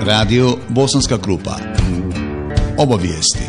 Radio Bosanska Krupa. Obavijesti.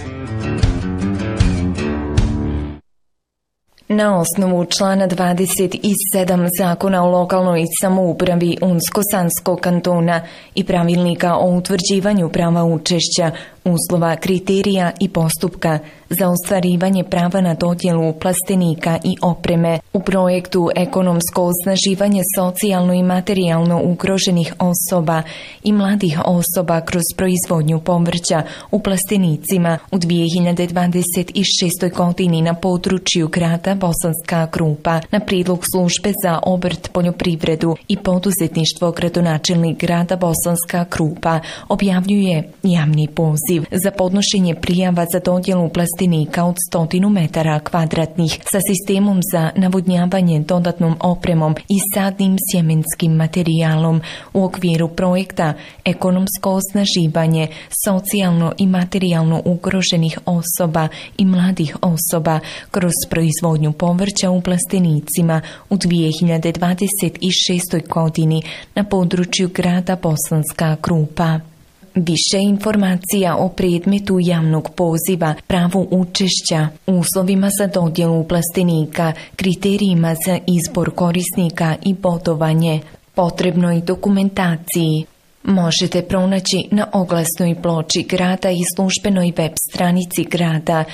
Na osnovu člana 27 Zakona o lokalnoj samoupravi Unsko-Sanskog kantona i pravilnika o utvrđivanju prava učešća, uslova, kriterija i postupka za ostvarivanje prava na dodjelu plastenika i opreme u projektu Ekonomsko osnaživanje socijalno i materijalno ugroženih osoba i mladih osoba kroz proizvodnju povrća u plastenicima u 2026. godini na području grada Bosanska Krupa na prijedlog službe za obrt, poljoprivredu i poduzetništvo gradonačelnik grada Bosanska Krupa objavljuje javni poziv za podnošenje prijava za dodjelu plastenika od 100 metara kvadratnih sa sistemom za navodnjavanje dodatnom opremom i sadnim sjemenskim materijalom u okviru projekta Ekonomsko osnaživanje socijalno i materijalno ugroženih osoba i mladih osoba kroz proizvodnju povrća u plastenicima u 2026. godini na području grada Bosanska Krupa. Više informacija o predmetu javnog poziva, pravu učešća, uslovima za dodjelu plastenika, kriterijima za izbor korisnika i bodovanje, potrebnoj dokumentaciji možete pronaći na oglasnoj ploči grada i službenoj web stranici grada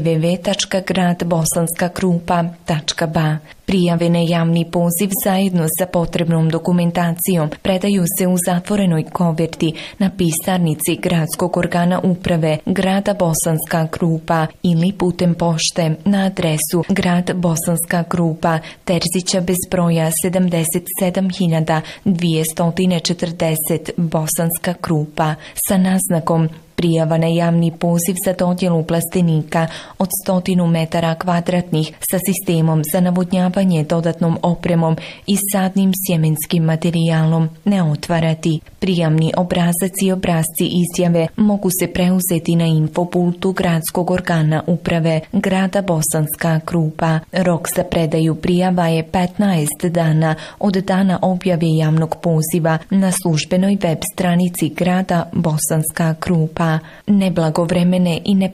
www.gradbosanskakrupa.ba. Prijave na javni poziv zajedno sa potrebnom dokumentacijom predaju se u zatvorenoj koverti na pisarnici gradskog organa uprave grada Bosanska Krupa ili putem pošte na adresu grad Bosanska Krupa, Terzića bez broja 77.240 Bosanska Krupa sa naznakom prijava na javni poziv za dodjelu plastenika od 100 metara kvadratnih sa sistemom za navodnjavanje dodatnom opremom i sadnim sjemenskim materijalom ne otvarati. Prijamni obrazac i obrasci izjave mogu se preuzeti na infopultu gradskog organa uprave grada Bosanska Krupa. Rok za predaju prijava je 15 dana od dana objave javnog poziva na službenoj web stranici grada Bosanska Krupa. Neblagovremene i